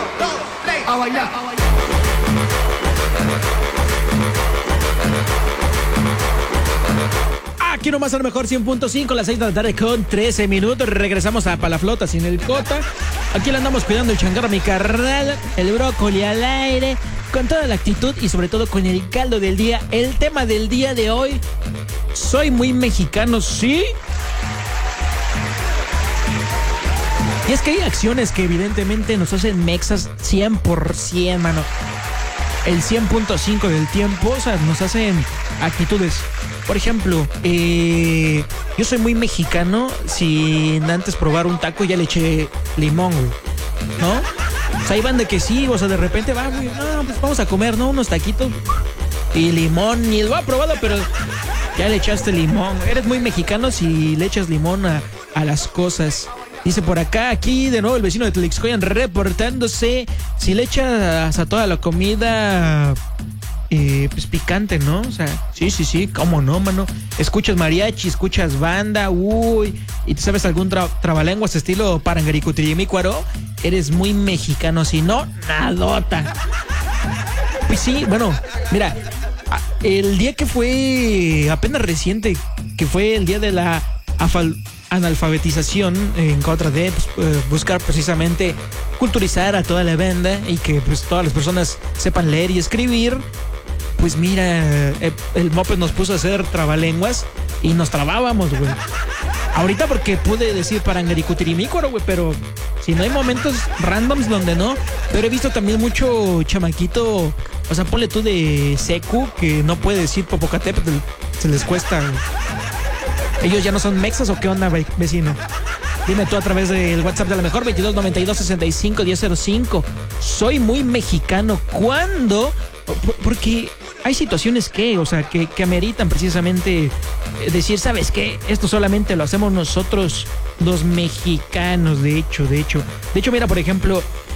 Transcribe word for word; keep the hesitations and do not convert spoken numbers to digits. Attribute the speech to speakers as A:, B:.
A: dos, tres, a bailar, a bailar.
B: Aquí nomás a lo mejor cien punto cinco, las seis de la tarde con trece minutos. Regresamos a Palaflota sin el Cota. Aquí le andamos cuidando el changarro a mi carnal, el brócoli al aire, con toda la actitud y sobre todo con el caldo del día. El tema del día de hoy: soy muy mexicano, ¿sí? Y es que hay acciones que evidentemente nos hacen mexas cien por ciento, mano. El cien punto cinco del tiempo, o sea, nos hacen actitudes. Por ejemplo, eh, yo soy muy mexicano si antes probar un taco ya le eché limón, güey, ¿no? O sea, ahí van de que sí, o sea, de repente va, güey, no, pues vamos a comer, ¿no? Unos taquitos y limón, ni lo ha probado, pero ya le echaste limón. Eres muy mexicano si le echas limón a, a las cosas. Dice por acá, aquí de nuevo el vecino de Tlixcoyan reportándose. Si le echas a toda la comida, eh, pues picante, ¿no? O sea, sí, sí, sí, cómo no, mano. Escuchas mariachi, escuchas banda, uy, y te sabes algún tra- trabalenguas estilo Parangaricutirimícuaro, eres muy mexicano. Si no, nadota. Pues sí, bueno, mira, el día que fue apenas reciente, que fue el día de la afal analfabetización, en contra de pues, buscar precisamente culturizar a toda la banda y que pues todas las personas sepan leer y escribir. Pues mira, el, el Moped nos puso a hacer trabalenguas y nos trabábamos, güey. Ahorita porque pude decir Parangaricutirimícuaro, güey, pero si no hay momentos randoms donde no. Pero he visto también mucho chamaquito, o sea, ponle tú de secu, que no puede decir Popocatépetl, se les cuesta, güey. ¿Ellos ya no son mexas o qué onda, vecino? Dime tú a través del WhatsApp de la mejor, veintidós noventa y dos sesenta y cinco diez cero cinco. Soy muy mexicano. ¿Cuándo? Porque hay situaciones que, o sea, que, que ameritan precisamente decir, ¿sabes qué? Esto solamente lo hacemos nosotros, los mexicanos, de hecho, de hecho. De hecho, mira, por ejemplo,